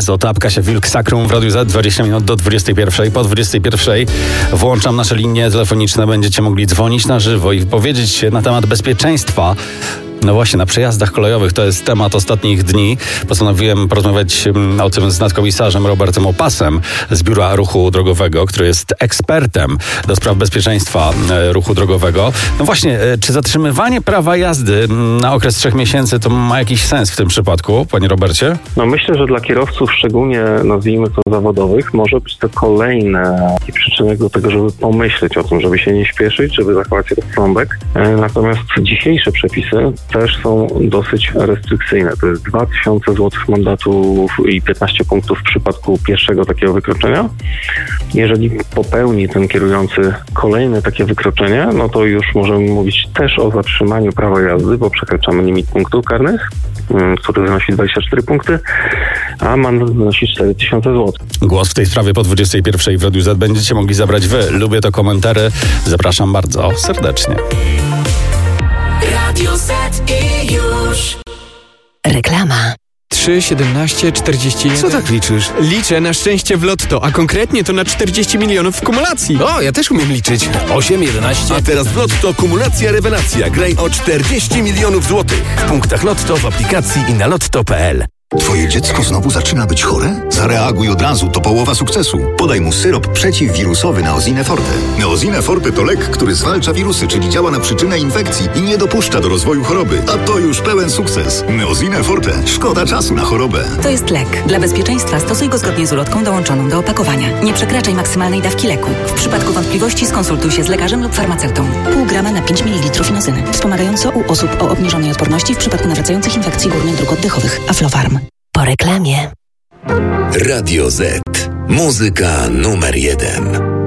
Mezotap, Kasia Wilk, Sakrum w Radiu Z, 20 minut do 21. Po 21 włączam nasze linie telefoniczne. Będziecie mogli dzwonić na żywo i wypowiedzieć się na temat bezpieczeństwa. No właśnie, na przejazdach kolejowych to jest temat ostatnich dni. Postanowiłem porozmawiać o tym z nadkomisarzem Robertem Opasem z Biura Ruchu Drogowego, który jest ekspertem do spraw bezpieczeństwa ruchu drogowego. No właśnie, czy zatrzymywanie prawa jazdy na okres 3 miesięcy to ma jakiś sens w tym przypadku, panie Robercie? No myślę, że dla kierowców, szczególnie nazwijmy to zawodowych, może być to kolejny przyczynek do tego, żeby pomyśleć o tym, żeby się nie śpieszyć, żeby zachować rozsądek. Natomiast dzisiejsze przepisy też są dosyć restrykcyjne. To jest 2000 zł mandatu i 15 punktów w przypadku pierwszego takiego wykroczenia. Jeżeli popełni ten kierujący kolejne takie wykroczenie, no to już możemy mówić też o zatrzymaniu prawa jazdy, bo przekraczamy limit punktów karnych, który wynosi 24 punkty, a mandat wynosi 4000 zł. Głos w tej sprawie po 21 w Radiu Z będziecie mogli zabrać wy. Lubię to komentary. Zapraszam bardzo serdecznie. Radio Z i już. Reklama. 3, 17, 41. Co tak liczysz? Liczę na szczęście w lotto, a konkretnie to na 40 milionów w kumulacji. O, ja też umiem liczyć. 8, 11. A teraz w Lotto kumulacja rewelacja. Graj o 40 milionów złotych. W punktach Lotto, w aplikacji i na lotto.pl. Twoje dziecko znowu zaczyna być chore? Zareaguj od razu, to połowa sukcesu. Podaj mu syrop przeciwwirusowy Neosine Forte. Neosine Forte to lek, który zwalcza wirusy, czyli działa na przyczynę infekcji i nie dopuszcza do rozwoju choroby. A to już pełen sukces. Neosine Forte. Szkoda czasu na chorobę. To jest lek. Dla bezpieczeństwa stosuj go zgodnie z ulotką dołączoną do opakowania. Nie przekraczaj maksymalnej dawki leku. W przypadku wątpliwości skonsultuj się z lekarzem lub farmaceutą. Pół grama na 5 ml inozyny. Wspomagająco u osób o obniżonej odporności w przypadku nawracających infekcji górnych dróg oddechowych. Aflofarm. Po reklamie. Radio Z. Muzyka numer 1.